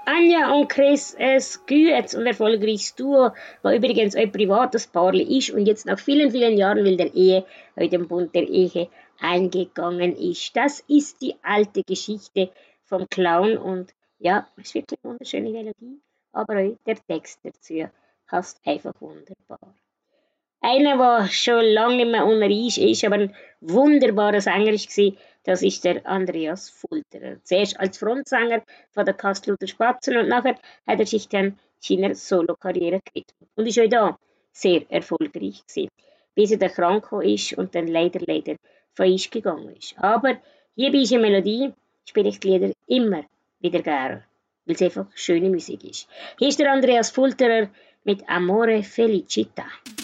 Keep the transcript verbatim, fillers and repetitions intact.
Anja und Chris, ein gutes und erfolgreiches Duo, das übrigens ein privates Paar ist und jetzt nach vielen, vielen Jahren will der Ehe, heute den Bund der Ehe eingegangen ist. Das ist die alte Geschichte vom Clown und ja, es ist wirklich eine wunderschöne Melodie, aber auch der Text dazu passt einfach wunderbar. Einer, der schon lange nicht mehr unter uns ist, aber ein wunderbarer Sänger war, das ist der Andreas Fulterer. Zuerst als Frontsänger von der Kastelruther Spatzen und nachher hat er sich dann seiner Solokarriere gewidmet. Und ist auch da sehr erfolgreich gewesen, bis er dann krank ist und dann leider, leider von uns gegangen ist. Aber hier bei dieser Melodie spiele ich die Lieder immer wieder gerne, weil es einfach schöne Musik ist. Hier ist der Andreas Fulterer mit Amore Felicita.